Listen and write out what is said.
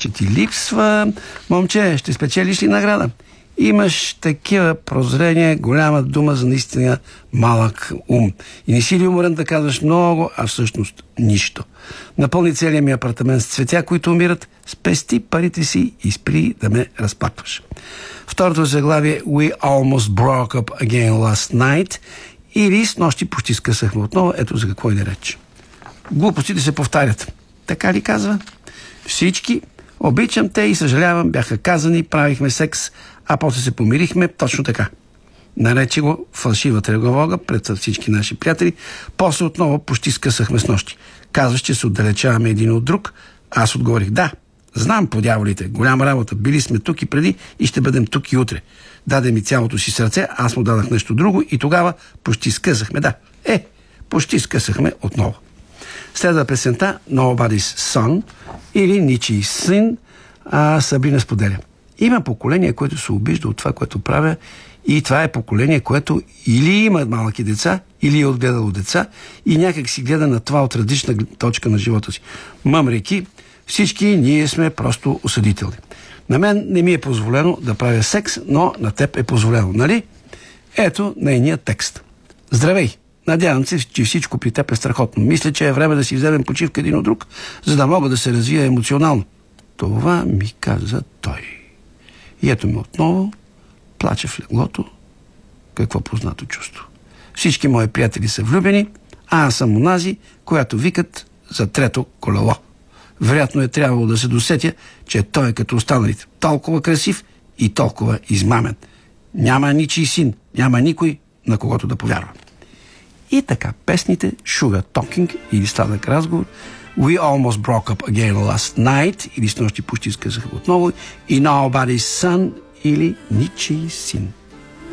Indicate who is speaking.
Speaker 1: че ти липсва. Момче, ще спечелиш ли награда? Имаш такива прозрения, голяма дума за наистина малък ум. И не си ли уморен да казваш много, а всъщност нищо. Напълни целият ми апартамент с цветя, които умират, спести парите си и спри да ме разпакваш. Второто заглавие We almost broke up again last night, или с нощи почти скъсахме отново. Ето за какво иде реч. Глупостите се повтарят. Така ли казва? Всички обичам те и съжалявам бяха казани, правихме секс, а после се помирихме, точно така. Нарече го фалшива тревога пред всички наши приятели. После отново почти скъсахме с нощи. Казваш, че се отдалечаваме един от друг. Аз отговорих, да, знам по дяволите, голяма работа. Били сме тук и преди и ще бъдем тук и утре. Даде ми цялото си сърце, аз му дадах нещо друго и тогава почти скъсахме. Да, почти скъсахме отново. Следва песента Nobody's Son или ничий син, Сабрина споделя. Има поколение, което се обижда от това, което правя, и това е поколение, което или има малки деца, или е отгледало деца и някак си гледа на това от различна точка на живота си. Мъмреки, всички ние сме просто осъдителни. На мен не ми е позволено да правя секс, но на теб е позволено, нали? Ето нейният текст. Здравей! Надявам се, че всичко при теб е страхотно. Мисля, че е време да си вземем почивка един от друг, за да мога да се развия емоционално. Това ми каза той. И ето ми отново, плача в леглото. Какво познато чувство. Всички мои приятели са влюбени, а аз съм онази, която викат за трето колело. Вероятно е трябвало да се досетя, че той е като останалите. Толкова красив и толкова измамен. Няма ничий син, няма никой, на когото да повярва. И така, песните Sugar Talking или Сладък разговор, We almost broke up again last night или с нощи почти скъсаха отново и Nobody's Son или Ничий син.